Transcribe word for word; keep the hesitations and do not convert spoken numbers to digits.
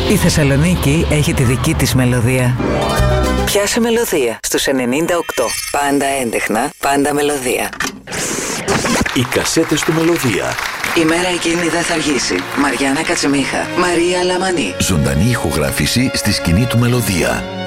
Η Θεσσαλονίκη έχει τη δική της μελωδία. Πιάσε μελωδία στους ενενήντα οκτώ. Πάντα έντεχνα, πάντα μελωδία. Οι κασέτες του Μελωδία. Η μέρα εκείνη δεν θα αργήσει. Μαριάννα Κατσιμίχα, Μαρία Λαμανή. Ζωντανή ηχογράφηση στη σκηνή του Μελωδία.